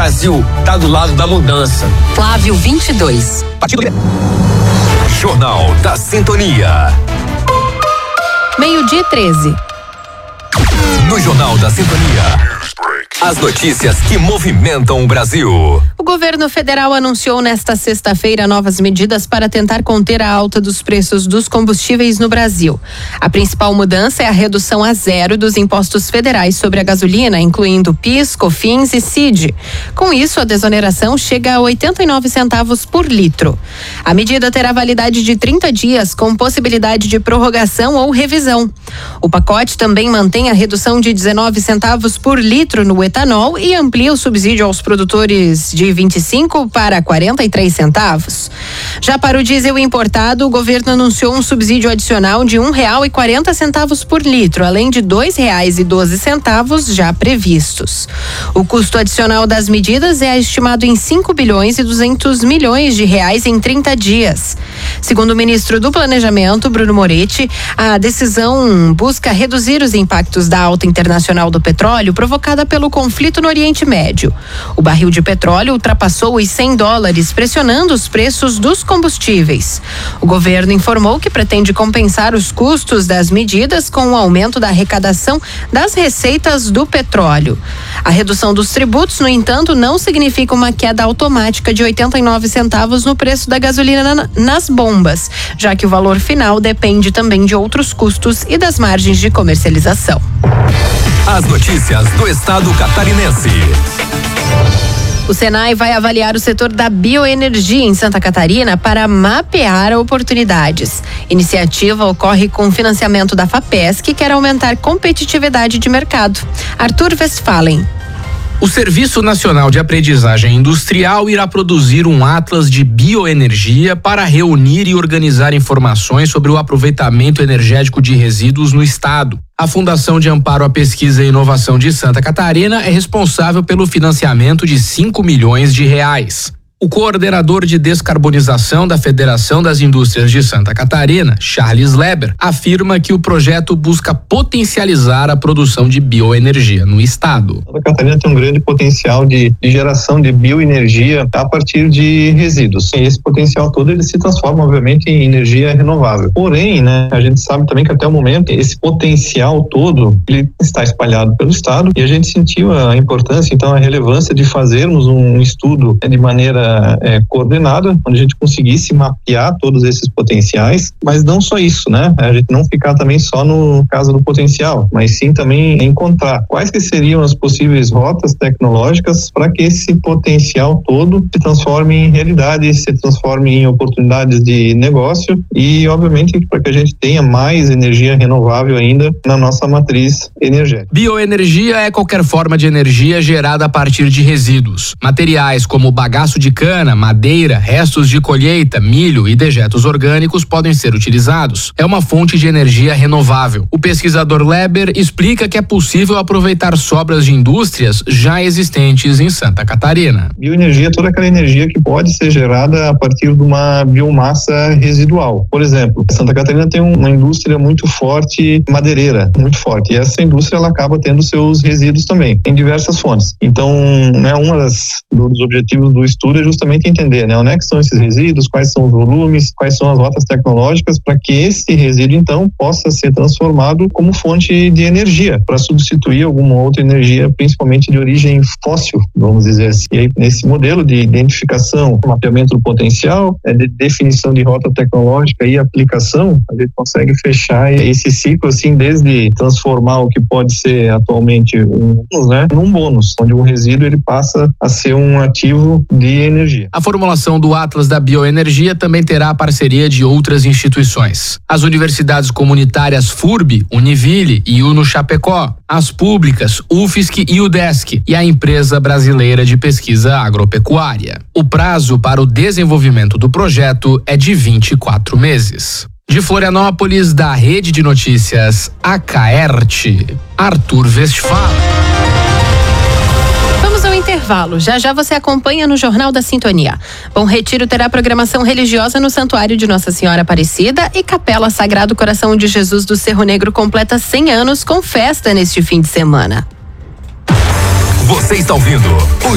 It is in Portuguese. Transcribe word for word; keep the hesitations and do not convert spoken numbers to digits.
Brasil tá do lado da mudança. Flávio vinte e dois. Partido Jornal da Sintonia. Meio-dia e treze. No Jornal da Sintonia, as notícias que movimentam o Brasil. O governo federal anunciou nesta sexta-feira novas medidas para tentar conter a alta dos preços dos combustíveis no Brasil. A principal mudança é a redução a zero dos impostos federais sobre a gasolina, incluindo PIS, COFINS e C I D. Com isso, a desoneração chega a oitenta e nove centavos por litro. A medida terá validade de trinta dias, com possibilidade de prorrogação ou revisão. O pacote também mantém a redução de dezenove centavos por litro no etanol e amplia o subsídio aos produtores de vinte e cinco para quarenta e três centavos. Já para o diesel importado, o governo anunciou um subsídio adicional de um real e quarenta centavos por litro, além de dois reais e doze centavos já previstos. O custo adicional das medidas é estimado em cinco bilhões e duzentos milhões de reais em trinta dias. Segundo o ministro do Planejamento, Bruno Moretti, a decisão busca reduzir os impactos da alta internacional do petróleo provocada pelo conflito no Oriente Médio. O barril de petróleo ultrapassou os cem dólares, pressionando os preços dos combustíveis. O governo informou que pretende compensar os custos das medidas com o aumento da arrecadação das receitas do petróleo. A redução dos tributos, no entanto, não significa uma queda automática de oitenta e nove centavos no preço da gasolina nas bombas, já que o valor final depende também de outros custos e das margens de comercialização. As notícias do estado catarinense. O Senai vai avaliar o setor da bioenergia em Santa Catarina para mapear oportunidades. Iniciativa ocorre com financiamento da FAPESC, que quer aumentar competitividade de mercado. Arthur Westphalen. O Serviço Nacional de Aprendizagem Industrial irá produzir um atlas de bioenergia para reunir e organizar informações sobre o aproveitamento energético de resíduos no estado. A Fundação de Amparo à Pesquisa e Inovação de Santa Catarina é responsável pelo financiamento de cinco milhões de reais. O coordenador de descarbonização da Federação das Indústrias de Santa Catarina, Charles Leber, afirma que o projeto busca potencializar a produção de bioenergia no estado. Santa Catarina tem um grande potencial de, de geração de bioenergia a partir de resíduos. E esse potencial todo ele se transforma, obviamente, em energia renovável. Porém, né, a gente sabe também que até o momento esse potencial todo ele está espalhado pelo estado e a gente sentiu a importância, então a relevância de fazermos um estudo de maneira É, coordenada, onde a gente conseguisse mapear todos esses potenciais, mas não só isso, né? A gente não ficar também só no caso do potencial, mas sim também encontrar quais que seriam as possíveis rotas tecnológicas para que esse potencial todo se transforme em realidade, se transforme em oportunidades de negócio e, obviamente, para que a gente tenha mais energia renovável ainda na nossa matriz energética. Bioenergia é qualquer forma de energia gerada a partir de resíduos. Materiais como bagaço de cana, madeira, restos de colheita, milho e dejetos orgânicos podem ser utilizados. É uma fonte de energia renovável. O pesquisador Leber explica que é possível aproveitar sobras de indústrias já existentes em Santa Catarina. Bioenergia é toda aquela energia que pode ser gerada a partir de uma biomassa residual. Por exemplo, Santa Catarina tem uma indústria muito forte madeireira, muito forte. E essa indústria ela acaba tendo seus resíduos também, em diversas fontes. Então, né, um dos objetivos do estudo é justamente entender, né, onde é que são esses resíduos, quais são os volumes, quais são as rotas tecnológicas para que esse resíduo então possa ser transformado como fonte de energia para substituir alguma outra energia, principalmente de origem fóssil, vamos dizer assim. E aí, nesse modelo de identificação, mapeamento do potencial, de definição de rota tecnológica e aplicação, a gente consegue fechar esse ciclo assim, desde transformar o que pode ser atualmente um, né, num bônus, onde o resíduo ele passa a ser um ativo de energia. A formulação do Atlas da Bioenergia também terá a parceria de outras instituições. As universidades comunitárias FURB, Univille e Uno Chapecó, as públicas U F S C e UDESC e a Empresa Brasileira de Pesquisa Agropecuária. O prazo para o desenvolvimento do projeto é de vinte e quatro meses. De Florianópolis, da Rede de Notícias Acaerte, Arthur Westphalen. Intervalo. Já já você acompanha no Jornal da Sintonia. Bom Retiro terá programação religiosa no Santuário de Nossa Senhora Aparecida e Capela Sagrado Coração de Jesus do Cerro Negro completa cem anos com festa neste fim de semana. Você está ouvindo o